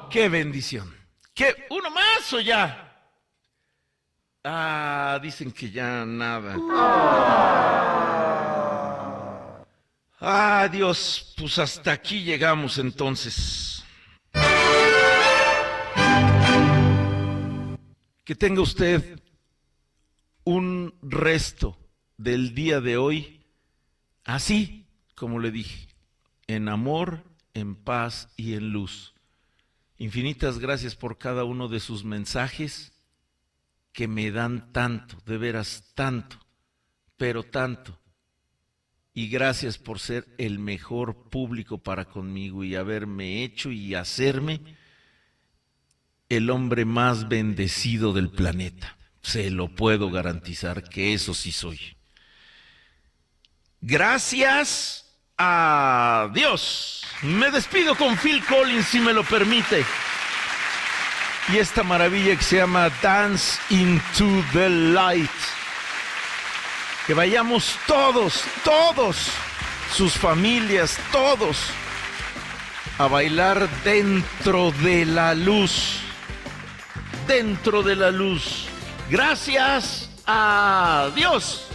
¡Qué bendición! ¿Qué? ¿Uno más o ya? Dicen que ya nada. Dios, pues hasta aquí llegamos entonces. Que tenga usted un resto del día de hoy, así como le dije, en amor, en paz y en luz. Infinitas gracias por cada uno de sus mensajes que me dan tanto, de veras tanto, pero tanto. Y gracias por ser el mejor público para conmigo y haberme hecho y hacerme el hombre más bendecido del planeta. Se lo puedo garantizar que eso sí soy. Gracias a Dios. Me despido con Phil Collins, si me lo permite. Y esta maravilla que se llama Dance into the Light. Que vayamos todos, sus familias, todos, a bailar dentro de la luz. Dentro de la luz. Gracias a Dios.